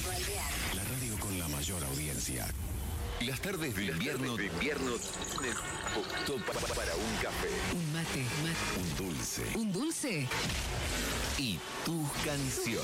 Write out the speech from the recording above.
La radio con la mayor audiencia. Las tardes de invierno tienen justo para un café, Un mate. un dulce ¿Un dulce? y tus canciones.